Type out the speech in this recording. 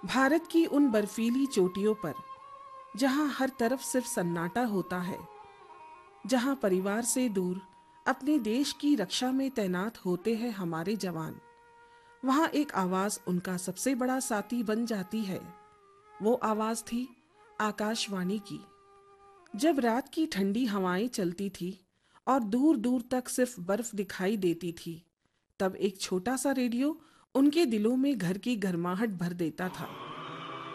भारत की उन बर्फीली चोटियों पर जहां हर तरफ सिर्फ सन्नाटा होता है, जहां परिवार से दूर अपने देश की रक्षा में तैनात होते हैं हमारे जवान, वहां एक आवाज उनका सबसे बड़ा साथी बन जाती है। वो आवाज थी आकाशवाणी की। जब रात की ठंडी हवाएं चलती थी और दूर दूर तक सिर्फ बर्फ दिखाई देती थी, तब एक छोटा सा रेडियो उनके दिलों में घर की गर्माहट भर देता था।